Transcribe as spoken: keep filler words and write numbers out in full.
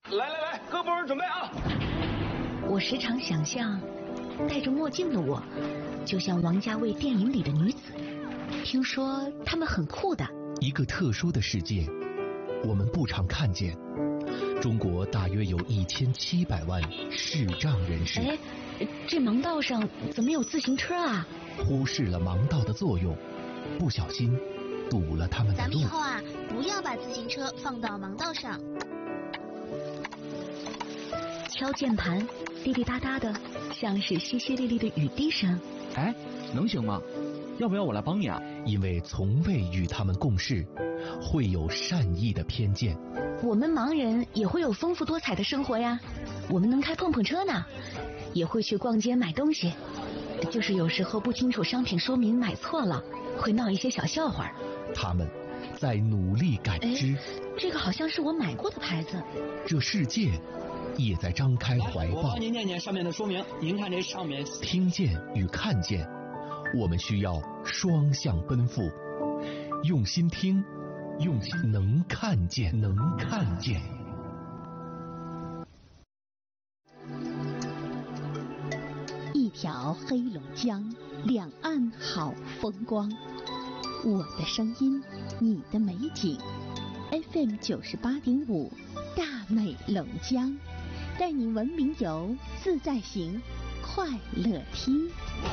来来来，各部门准备啊！ 我时常想象，戴着墨镜的我，就像王家卫电影里的女子。听说她们很酷的。 一个特殊的世界，我们不常看见。中国大约有一千七百万视障人士。 哎，这盲道上怎么有自行车啊？ 忽视了盲道的作用，不小心堵了他们的路。 咱们以后啊，不要把自行车放到盲道上。 敲键盘，滴滴答答的，像是淅淅沥沥的雨滴声。 哎，能行吗？要不要我来帮你啊？ 因为从未与他们共事，会有善意的偏见。 我们盲人也会有丰富多彩的生活呀，我们能开碰碰车呢，也会去逛街买东西，就是有时候不清楚商品说明买错了，会闹一些小笑话。 他们在努力感知。 这个好像是我买过的牌子。 这世界也在张开怀抱。 我帮您念念上面的说明，您看这上面。 听见与看见，我们需要双向奔赴，用心听，用心能看见，能看见。 一条黑龙江，两岸好风光。我的声音，你的美景。F M 九十八点五，大美龙江，带你文明游，自在行，快乐听。